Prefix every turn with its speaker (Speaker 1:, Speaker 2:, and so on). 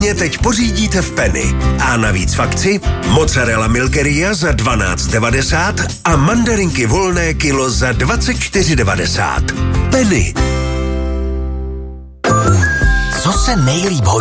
Speaker 1: klidně teď pořídíte v Penny. A navíc v akci mozzarella Milkeria za 12,90 a mandarinky volné kilo za 24,90. Penny.
Speaker 2: Co se nejlíp